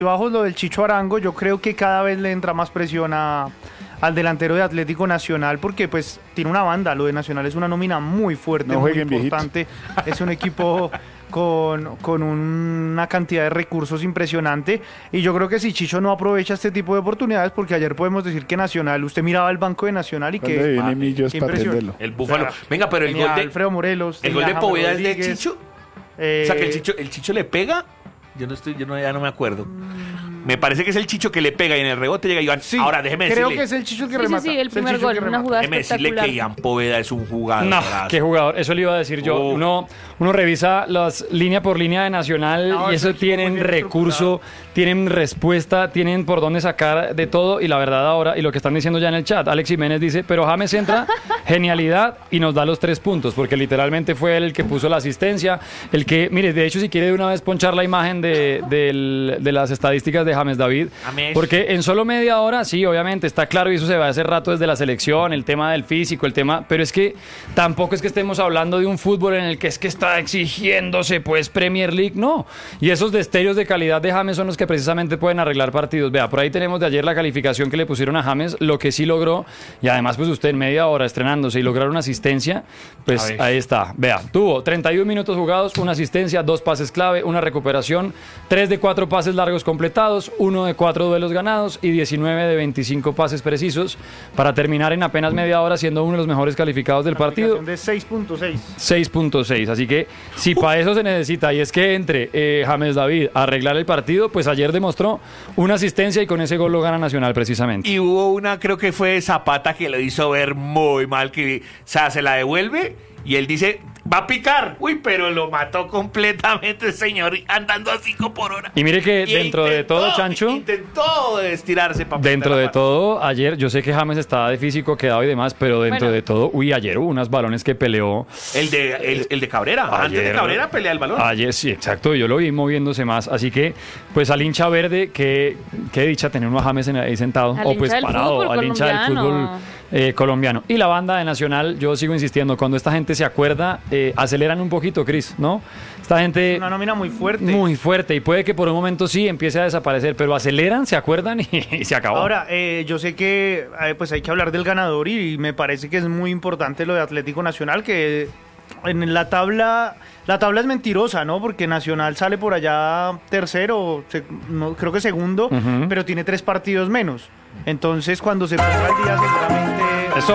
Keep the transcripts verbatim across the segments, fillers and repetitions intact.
Bajo lo del Chicho Arango, yo creo que cada vez le entra más presión a, al delantero de Atlético Nacional, porque pues tiene una banda. Lo de Nacional es una nómina muy fuerte, no muy jueguen, importante. Viejitos. Es un equipo con, con una cantidad de recursos impresionante, y yo creo que si Chicho no aprovecha este tipo de oportunidades, porque ayer podemos decir que Nacional, usted miraba el banco de Nacional y que viene Millos para atenderlo. El Búfalo. Venga, pero el gol de Alfredo Morelos, el gol de Poveda es de Rodríguez, Chicho. Eh, O sea, que el Chicho, el Chicho le pega. Yo no estoy, yo no, ya no me acuerdo. Me parece que es el Chicho que le pega y en el rebote llega Iván. Sí, ahora déjeme creo decirle. que es el Chicho el que Sí, remata. sí, sí, el Es primer Chicho gol, que una remata. jugada Déjeme decirle espectacular. que Iván Poveda es un jugador. No, qué jugador, eso le iba a decir yo. Oh. Uno, uno revisa las línea por línea de Nacional No, y ese eso equipo muy tienen bien recurso, tienen respuesta, tienen por dónde sacar de todo, y la verdad ahora, y lo que están diciendo ya en el chat, Alex Jiménez dice, pero James entra, genialidad, y nos da los tres puntos, porque literalmente fue él el que puso la asistencia, el que, mire, de hecho si quiere de una vez ponchar la imagen de, del- de las estadísticas de James David, James. porque en solo media hora, sí, obviamente, está claro, y eso se va a hacer rato desde la selección, el tema del físico, el tema, pero es que tampoco es que estemos hablando de un fútbol en el que es que está exigiéndose, pues, Premier League, no. Y esos destellos de calidad de James son los que precisamente pueden arreglar partidos. Vea, por ahí tenemos de ayer la calificación que le pusieron a James, lo que sí logró, y además, pues, usted en media hora estrenándose y lograr una asistencia, pues, A ver. ahí está. Vea, tuvo treinta y un minutos jugados, una asistencia, dos pases clave, una recuperación, tres de cuatro pases largos completados, uno de cuatro duelos ganados y diecinueve de veinticinco pases precisos para terminar en apenas media hora siendo uno de los mejores calificados del partido. Calificación de seis punto seis. seis punto seis, así que si para eso se necesita y es que entre eh, James David a arreglar el partido, pues ayer demostró una asistencia y con ese gol lo gana Nacional precisamente. Y hubo una, creo que fue Zapata, que lo hizo ver muy mal, que o sea, se la devuelve y él dice, va a picar. Uy, pero lo mató completamente el señor, andando a cinco por hora. Y mire que Y dentro de intentó, todo, Chancho, intentó estirarse para dentro de todo, ayer, yo sé que James estaba de físico, quedado y demás, pero dentro Bueno. de todo, uy, ayer hubo unos balones que peleó. El de, el, el de Cabrera. Antes de Ayer- Cabrera pelea el balón. Ayer sí, exacto, yo lo vi moviéndose más, así que pues al hincha verde, qué, qué dicha tener uno a James en- ahí sentado, Al o pues hincha del parado, fútbol al hincha del colombiano. fútbol eh, colombiano. Y la banda de Nacional, yo sigo insistiendo, cuando esta gente se acuerda, eh, aceleran un poquito, Cris, ¿no? Esta gente Una nómina muy fuerte. muy fuerte, y puede que por un momento sí empiece a desaparecer, pero aceleran, se acuerdan y, y se acabó. Ahora, eh, yo sé que eh, pues hay que hablar del ganador, y me parece que es muy importante lo de Atlético Nacional, que en la tabla, la tabla es mentirosa, ¿no? Porque Nacional sale por allá tercero, se- no, creo que segundo, Ujú. pero tiene tres partidos menos. Entonces, cuando se ponga al día, seguramente... Eso.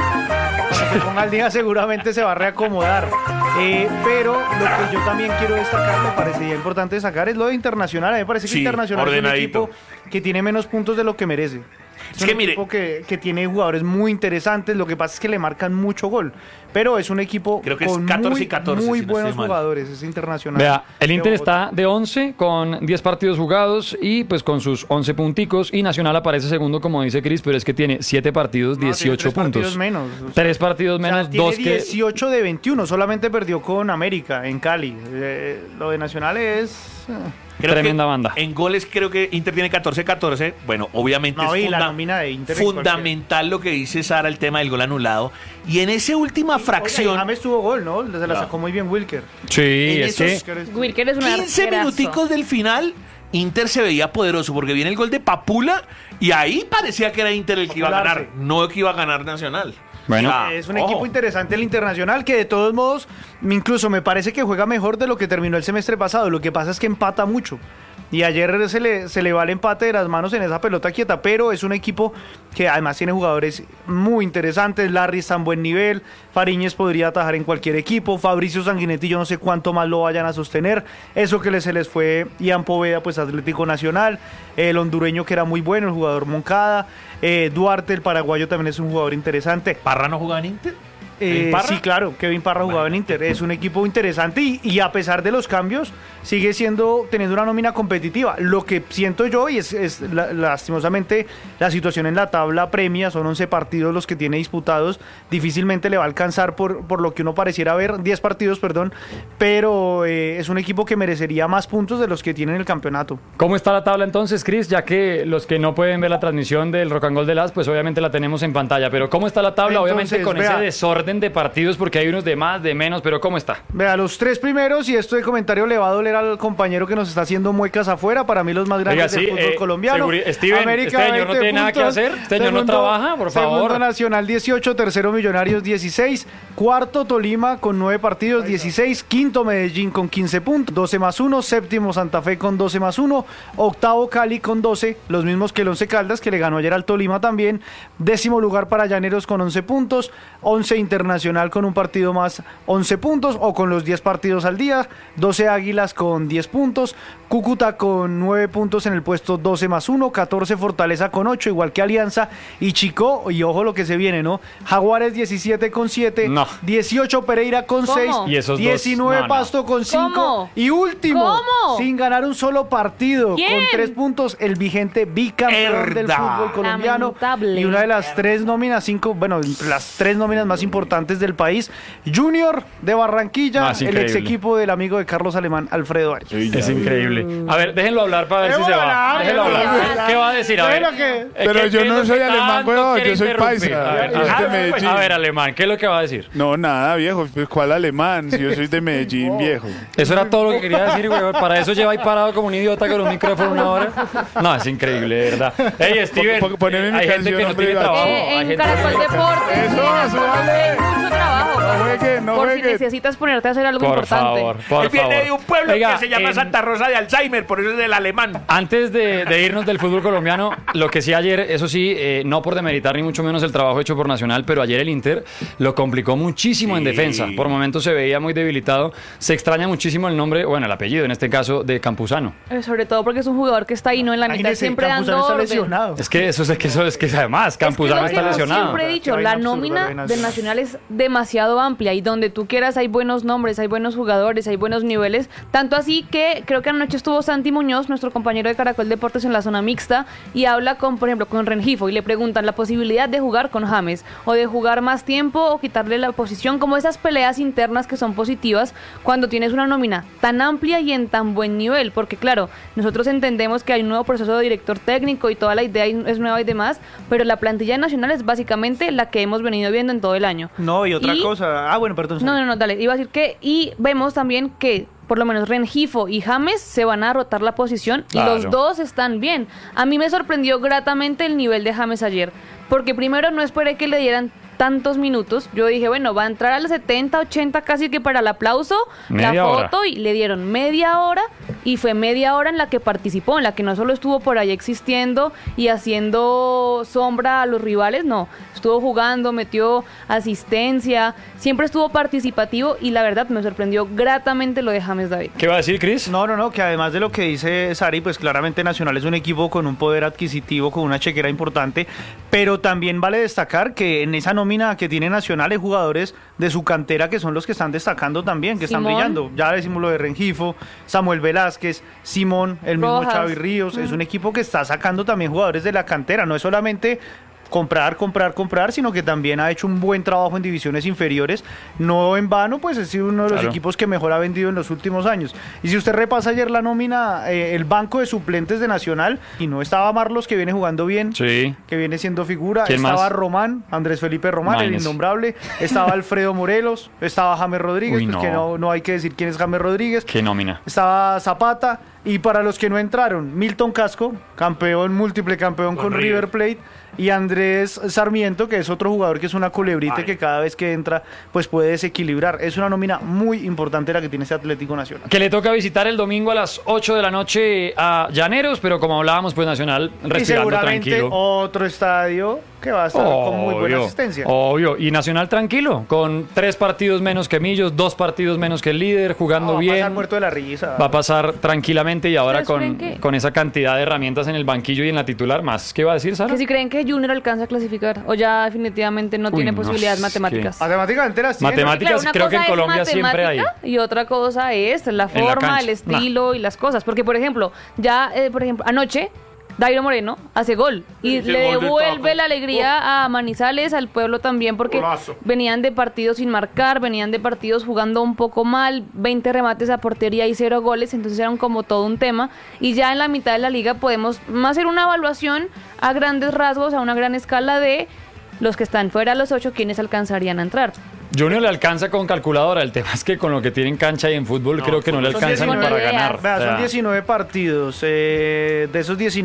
Cuando se ponga al día seguramente se va a reacomodar. Eh, pero lo que yo también quiero destacar, me parecería importante destacar, es lo de Internacional. A mí me parece que Sí, Internacional es un ordenadito. equipo que tiene menos puntos de lo que merece. Es, Es un que mire- equipo que, que tiene jugadores muy interesantes, lo que pasa es que le marcan mucho gol. Pero es un equipo Creo que es con catorce muy, y catorce, muy si no buenos estoy mal. jugadores, es Internacional. Vea, el de Inter Bogotá. está de once con diez partidos jugados y pues con sus once punticos, y Nacional aparece segundo como dice Cris, pero es que tiene siete partidos, No, tiene dieciocho tres puntos. partidos menos. O sea, Tres partidos O sea, menos, tiene dos que... dieciocho de veintiuno, solamente perdió con América en Cali. Eh, lo de Nacional es... eh, Creo Tremenda que banda. En goles creo que Inter tiene catorce catorce. Bueno, obviamente No, es y la funda- nómina de Inter en fundamental lo que dice Sara, el tema del gol anulado. Y en esa última Oiga, fracción, y James tuvo gol, ¿no? Se la No. sacó muy bien Wilker. Sí, en es esos- que... Wilker es un quince arquerazo. minuticos del final, Inter se veía poderoso porque viene el gol de Papula y ahí parecía que era Inter el que iba a ganar, Popularse. no que iba a ganar Nacional. Bueno. O sea, Es un ojo. equipo interesante el Internacional, que de todos modos, incluso me parece que juega mejor de lo que terminó el semestre pasado. Lo que pasa es que empata mucho. Y ayer se le, se le va el empate de las manos en esa pelota quieta, pero es un equipo que además tiene jugadores muy interesantes. Larry está en buen nivel, Fariñez podría atajar en cualquier equipo, Fabricio Sanguinetti yo no sé cuánto más lo vayan a sostener. Eso que le- se les fue Ian Poveda, pues Atlético Nacional, el hondureño que era muy bueno, el jugador Moncada, eh, Duarte, el paraguayo, también es un jugador interesante. ¿Parra no jugaba en Inter? Eh, ¿En Parra? sí, claro, Kevin Parra jugaba en Inter. Es un equipo interesante y, y a pesar de los cambios, sigue siendo teniendo una nómina competitiva. Lo que siento yo, y es, es la- lastimosamente la situación en la tabla premia, son once partidos los que tiene disputados. Difícilmente le va a alcanzar por, por lo que uno pareciera ver, diez partidos, perdón. Pero eh, es un equipo que merecería más puntos de los que tiene en el campeonato. ¿Cómo está la tabla entonces, Cris? Ya que los que no pueden ver la transmisión del Rock and Roll de las, pues obviamente la tenemos en pantalla. Pero ¿cómo está la tabla? Entonces, obviamente con vea, ese desorden orden de partidos porque hay unos de más, de menos, pero ¿cómo está? Vea, los tres primeros, y esto de comentario le va a doler al compañero que nos está haciendo muecas afuera, para mí los más grandes Oiga, del sí, fútbol eh, colombiano. seguri- Steven, América, este señor no veinte tiene nada que puntos. hacer, este señor no Segundo- trabaja, por favor. Segundo Nacional dieciocho, tercero Millonarios dieciséis, cuarto Tolima con nueve partidos dieciséis, quinto Medellín con quince puntos, doce más uno, séptimo Santa Fe con doce más uno, octavo Cali con doce, los mismos que el Once Caldas, que le ganó ayer al Tolima también, décimo lugar para Llaneros con once puntos, once Internacional con un partido más, once puntos, o con los diez partidos al día, doce Águilas con diez puntos, Cúcuta con nueve puntos en el puesto doce más uno, catorce Fortaleza con ocho, igual que Alianza, y Chico, y ojo lo que se viene, ¿no? Jaguares diecisiete con siete, No. dieciocho Pereira con ¿Cómo? seis, Y esos dos, diecinueve no, no. Pasto con cinco, ¿Cómo? y último, ¿Cómo? sin ganar un solo partido, ¿Quién? con tres puntos, el vigente bicampeón del Herda. fútbol colombiano, Lamentable. y una de las tres nóminas, cinco, bueno, entre las tres nóminas más importantes del país, Junior de Barranquilla, Más el increíble. ex equipo del amigo de Carlos Alemán, Alfredo Arias. Es increíble. A ver, déjenlo hablar para ver si se Déjenlo va. hablar, Déjenlo déjenlo hablar. hablar. ¿Qué va a decir? A ver. Bueno, ¿qué? Eh, Pero ¿qué- yo qué es no lo soy que alemán, tanto weón, quiere yo soy interrumpir? paisa. A ver, Yo soy de a ver, Medellín. a ver, alemán, ¿qué es lo que va a decir? No, nada, viejo. Pues, ¿cuál alemán? Si yo soy de Medellín, viejo. Eso era todo lo que quería decir, güey. Para eso lleva ahí parado como un idiota con un micrófono una hora. No, es increíble, de verdad. Hey, Steven, Pon- poneme eh, mi hay gente canción, que no hombre, tiene gacho. trabajo. Eh, hay en gente Caracol que- Deportes. Eso, tienes súbale. hay mucho trabajo. No juegue, no por si juegue. necesitas ponerte a hacer algo Por importante. favor, por Él viene favor. de un pueblo Oiga, que se llama en- Santa Rosa de Alzheimer, por eso es del alemán. Antes de, de irnos del fútbol colombiano, lo que sí ayer, eso sí, eh, no por demeritar ni mucho menos el trabajo hecho por Nacional, pero ayer el Inter lo complicó muchísimo en Sí. defensa. Por momentos se veía muy debilitado. Se extraña muchísimo el nombre, bueno, el apellido en este caso, de Campuzano. Eh, Sobre todo porque es un jugador que está ahí, ¿no? En la mitad, Imagínese, siempre Campuzano dando está orden. lesionado. Es que eso es que eso es que además Campuzano Es que lo está que yo lesionado. Siempre he Qué dicho, vaina la absurda, nómina vaina del absurda. Nacional es demasiado amplia y donde tú quieras hay buenos nombres, hay buenos jugadores, hay buenos niveles. Tanto así que creo que anoche estuvo Santi Muñoz, nuestro compañero de Caracol Deportes, en la zona mixta y habla con, por ejemplo, con Rengifo y le preguntan la posibilidad de jugar con James o de jugar más tiempo o quitarle la posición, como esas peleas internas que son positivas cuando tienes una nómina tan amplia y en tan buen nivel. Porque claro, nosotros entendemos que hay un nuevo proceso de director técnico y toda la idea es nueva y demás, pero la plantilla nacional es básicamente la que hemos venido viendo en todo el año. No, y otra Y- cosa, ah, bueno, perdón. No, no, no, dale, iba a decir que, y vemos también que por lo menos Rengifo y James se van a rotar la posición Claro. y los dos están bien. A mí me sorprendió gratamente el nivel de James ayer, porque primero no esperé que le dieran tantos minutos. Yo dije, bueno, va a entrar a los setenta, ochenta casi que para el aplauso, Media la hora. foto, y le dieron media hora y fue media hora en la que participó, en la que no solo estuvo por ahí existiendo y haciendo sombra a los rivales, no, estuvo jugando, metió asistencia, siempre estuvo participativo y la verdad me sorprendió gratamente lo de James David. ¿Qué va a decir, Chris? No, no, no, que además de lo que dice Sari, pues claramente Nacional es un equipo con un poder adquisitivo, con una chequera importante, pero también vale destacar que en esa nómina que tiene Nacional hay jugadores de su cantera que son los que están destacando también, que están Simón. brillando. Ya decimos lo de Rengifo, Samuel Velázquez, Simón, el mismo Rojas. Xavi Ríos, es un equipo que está sacando también jugadores de la cantera, no es solamente comprar, comprar, comprar, sino que también ha hecho un buen trabajo en divisiones inferiores, no en vano, pues ha sido uno de los Claro. equipos que mejor ha vendido en los últimos años. Y si usted repasa ayer la nómina, eh, el banco de suplentes de Nacional, y no estaba Marlos, que viene jugando bien, Sí. que viene siendo figura, ¿Quién estaba más? Román, Andrés Felipe Román, el Imagínese. innombrable, estaba Alfredo Morelos, estaba James Rodríguez, Uy, pues no. que no, no hay que decir quién es James Rodríguez, Qué nómina. estaba Zapata, y para los que no entraron, Milton Casco, campeón, múltiple campeón con, Con River River. Plate, y Andrés Sarmiento, que es otro jugador que es una culebrita Ay. que cada vez que entra pues puede desequilibrar. Es una nómina muy importante la que tiene este Atlético Nacional. Que le toca visitar el domingo a las ocho de la noche a Llaneros, pero como hablábamos, pues Nacional Y respirando seguramente tranquilo. otro estadio que va a estar con muy buena asistencia. Obvio, y Nacional tranquilo, con tres partidos menos que Millos, dos partidos menos que el líder, jugando No, va a bien. pasar muerto de la risa. Va a pasar tranquilamente y ahora ¿Ustedes con, creen que- con esa cantidad de herramientas en el banquillo y en la titular más. ¿Qué va a decir, Sara? Que si creen que Junior alcanza a clasificar o ya definitivamente no Uy, tiene no, posibilidades es matemáticas. Matemáticamente las tiene. Matemáticas. Claro, una creo que en cosa es Colombia siempre hay. matemática y otra cosa es la En la forma, cancha. el estilo y las cosas. Porque, por ejemplo, ya, eh, por ejemplo, anoche Dairo Moreno hace gol y Ese le gol de devuelve taco. la alegría a Manizales, al pueblo también, porque Golazo. venían de partidos sin marcar, venían de partidos jugando un poco mal, veinte remates a portería y cero goles, entonces eran como todo un tema. Y ya en la mitad de la liga podemos más hacer una evaluación a grandes rasgos, a una gran escala de los que están fuera de los ocho, quienes alcanzarían a entrar. Junior le alcanza con calculadora, el tema es que con lo que tiene en cancha y en fútbol No, creo que no le son alcanza ni para diecinueve. ganar. Vea, O sea, son diecinueve partidos. eh, de esos diecinueve